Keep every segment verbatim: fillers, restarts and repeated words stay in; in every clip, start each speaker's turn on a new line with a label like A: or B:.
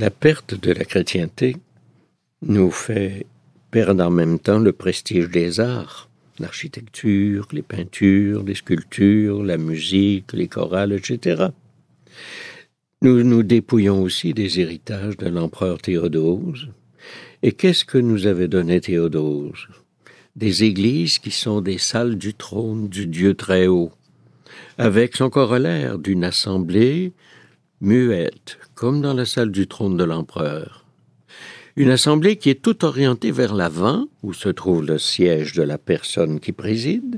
A: La perte de la chrétienté nous fait perdre en même temps le prestige des arts, l'architecture, les peintures, les sculptures, la musique, les chorales, et cetera. Nous nous dépouillons aussi des héritages de l'empereur Théodose. Et qu'est-ce que nous avait donné Théodose? Des églises qui sont des salles du trône du Dieu très haut, avec son corollaire d'une assemblée muette, comme dans la salle du trône de l'empereur. Une assemblée qui est toute orientée vers l'avant, où se trouve le siège de la personne qui préside.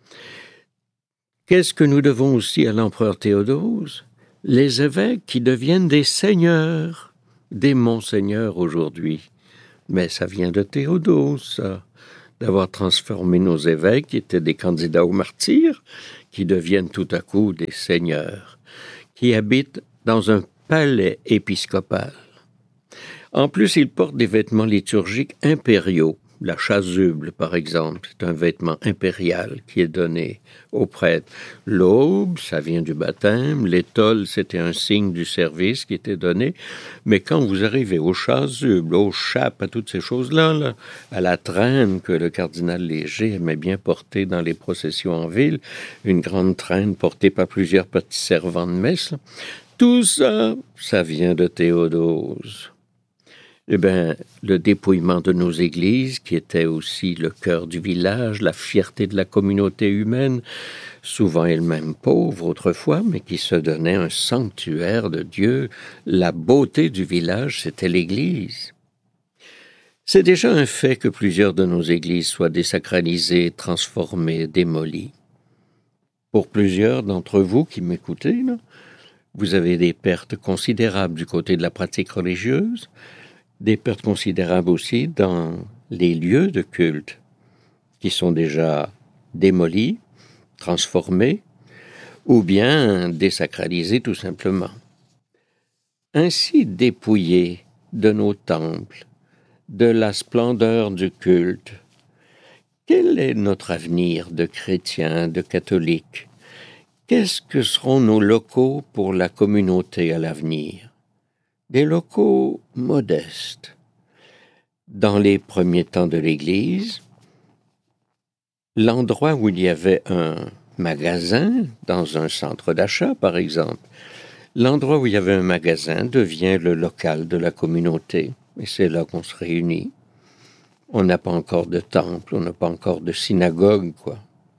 A: Qu'est-ce que nous devons aussi à l'empereur Théodose? Les évêques qui deviennent des seigneurs, des monseigneurs aujourd'hui. Mais ça vient de Théodose, ça, d'avoir transformé nos évêques, qui étaient des candidats au martyre, qui deviennent tout à coup des seigneurs, qui habitent dans un palais épiscopal. En plus, ils portent des vêtements liturgiques impériaux. La chasuble, par exemple, c'est un vêtement impérial qui est donné aux prêtres. L'aube, ça vient du baptême. L'étole, c'était un signe du service qui était donné. Mais quand vous arrivez aux chasubles, aux chapes, à toutes ces choses-là, là, à la traîne que le cardinal Léger aimait bien porter dans les processions en ville, une grande traîne portée par plusieurs petits servants de messe, là, tout ça, ça vient de Théodose. Eh bien, le dépouillement de nos églises, qui était aussi le cœur du village, la fierté de la communauté humaine, souvent elle-même pauvre autrefois, mais qui se donnait un sanctuaire de Dieu. La beauté du village, c'était l'église. C'est déjà un fait que plusieurs de nos églises soient désacralisées, transformées, démolies. Pour plusieurs d'entre vous qui m'écoutez, là, vous avez des pertes considérables du côté de la pratique religieuse, des pertes considérables aussi dans les lieux de culte qui sont déjà démolis, transformés, ou bien désacralisés tout simplement. Ainsi dépouillés de nos temples, de la splendeur du culte, quel est notre avenir de chrétiens, de catholiques? Qu'est-ce que seront nos locaux pour la communauté à l'avenir? Des locaux modestes. Dans les premiers temps de l'Église, l'endroit où il y avait un magasin, dans un centre d'achat par exemple, l'endroit où il y avait un magasin devient le local de la communauté. Et c'est là qu'on se réunit. On n'a pas encore de temple, on n'a pas encore de synagogue, quoi.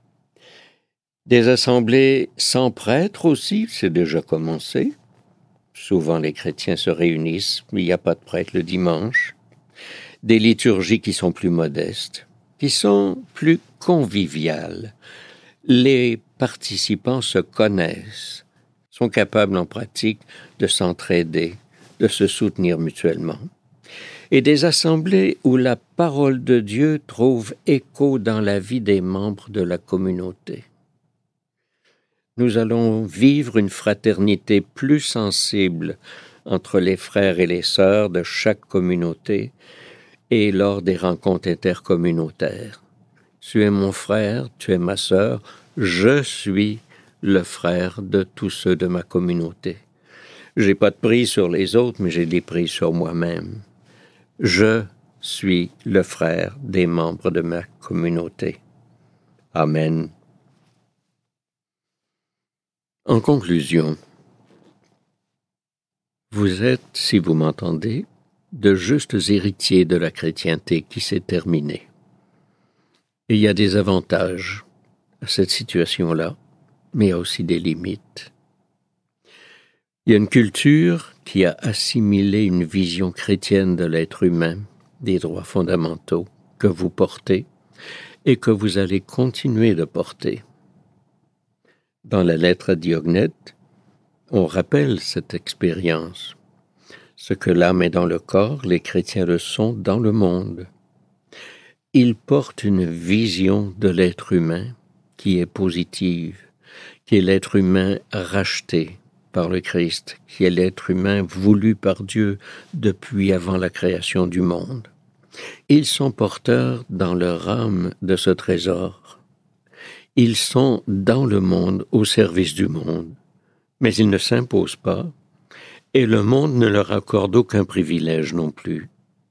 A: Des assemblées sans prêtre aussi, c'est déjà commencé. Souvent, les chrétiens se réunissent, mais il n'y a pas de prêtre le dimanche. Des liturgies qui sont plus modestes, qui sont plus conviviales. Les participants se connaissent, sont capables en pratique de s'entraider, de se soutenir mutuellement. Et des assemblées où la parole de Dieu trouve écho dans la vie des membres de la communauté. Nous allons vivre une fraternité plus sensible entre les frères et les sœurs de chaque communauté et lors des rencontres intercommunautaires. Tu es mon frère, tu es ma sœur, je suis le frère de tous ceux de ma communauté. J'ai pas de prise sur les autres, mais j'ai des prises sur moi-même. Je suis le frère des membres de ma communauté. Amen. En conclusion, vous êtes, si vous m'entendez, de justes héritiers de la chrétienté qui s'est terminée. Et il y a des avantages à cette situation-là, mais il y a aussi des limites. Il y a une culture qui a assimilé une vision chrétienne de l'être humain, des droits fondamentaux que vous portez et que vous allez continuer de porter. Dans la lettre à Diognète, on rappelle cette expérience. Ce que l'âme est dans le corps, les chrétiens le sont dans le monde. Ils portent une vision de l'être humain qui est positive, qui est l'être humain racheté par le Christ, qui est l'être humain voulu par Dieu depuis avant la création du monde. Ils sont porteurs dans leur âme de ce trésor. Ils sont dans le monde, au service du monde, mais ils ne s'imposent pas et le monde ne leur accorde aucun privilège non plus.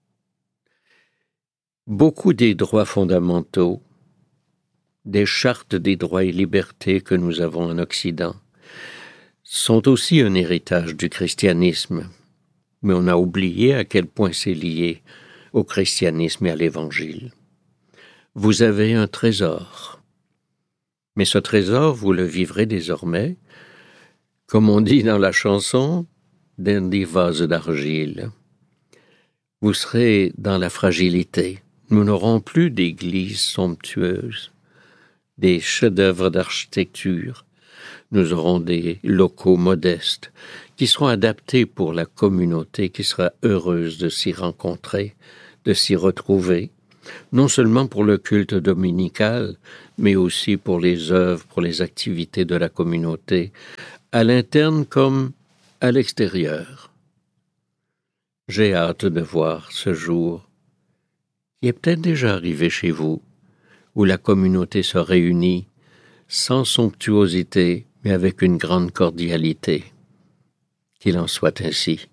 A: Beaucoup des droits fondamentaux, des chartes des droits et libertés que nous avons en Occident, sont aussi un héritage du christianisme, mais on a oublié à quel point c'est lié au christianisme et à l'Évangile. Vous avez un trésor, mais ce trésor, vous le vivrez désormais, comme on dit dans la chanson, dans des vases d'argile. Vous serez dans la fragilité. Nous n'aurons plus d'églises somptueuses, des chefs-d'œuvre d'architecture. Nous aurons des locaux modestes qui seront adaptés pour la communauté qui sera heureuse de s'y rencontrer, de s'y retrouver, non seulement pour le culte dominical, mais aussi pour les œuvres, pour les activités de la communauté, à l'interne comme à l'extérieur. J'ai hâte de voir ce jour qui est peut-être déjà arrivé chez vous, où la communauté se réunit sans somptuosité, mais avec une grande cordialité. Qu'il en soit ainsi.